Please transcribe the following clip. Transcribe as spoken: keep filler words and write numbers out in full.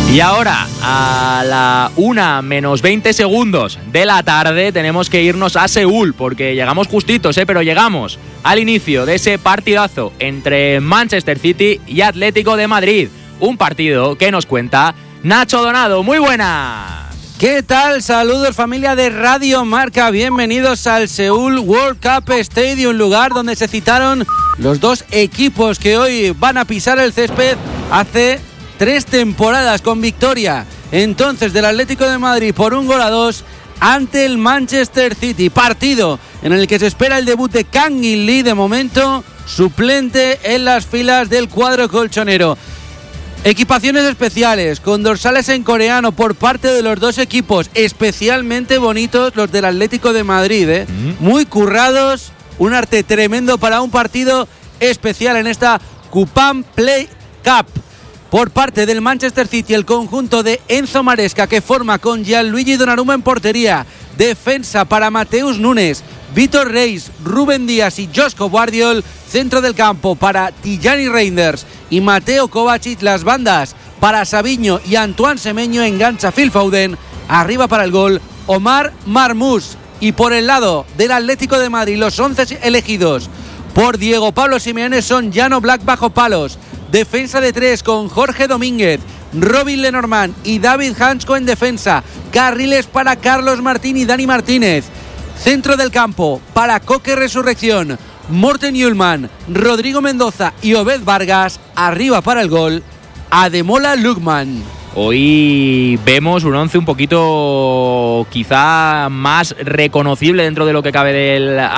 Y ahora, a la una menos veinte segundos de la tarde, tenemos que irnos a Seúl, porque llegamos justitos, ¿eh? Pero llegamos al inicio de ese partidazo entre Manchester City y Atlético de Madrid. Un partido que nos cuenta Nacho Donado. ¡Muy buenas! ¿Qué tal? Saludos, familia de Radio Marca. Bienvenidos al Seúl World Cup Stadium, lugar donde se citaron los dos equipos que hoy van a pisar el césped hace tres temporadas, con victoria entonces del Atlético de Madrid por un gol a dos ante el Manchester City. Partido en el que se espera el debut de Kang In Lee, de momento suplente en las filas del cuadro colchonero. Equipaciones especiales con dorsales en coreano por parte de los dos equipos, especialmente bonitos los del Atlético de Madrid, ¿eh? Mm. Muy currados, un arte tremendo para un partido especial en esta Coupang Play Cup. Por parte del Manchester City, el conjunto de Enzo Maresca, que forma con Gianluigi Donnarumma en portería. Defensa para Mateus Nunes, Vitor Reis, Rúben Díaz y Joško Gvardiol. Centro del campo para Tijani Reinders y Mateo Kovacic. Las bandas para Savinho y Antoine Semenyo. Engancha Phil Foden. Arriba para el gol Omar Marmoush. Y por el lado del Atlético de Madrid, los once elegidos por Diego Pablo Simeone son Jan Oblak bajo palos. Defensa de tres con Jorge Domínguez, Robin Lenormand y David Hansko en defensa. Carriles para Carlos Martín y Dani Martínez. Centro del campo para Coque Resurrección, Morten Hjulmand, Rodrigo Mendoza y Obed Vargas. Arriba para el gol Ademola Lookman. Hoy vemos un once un poquito quizá más reconocible dentro de lo que cabe del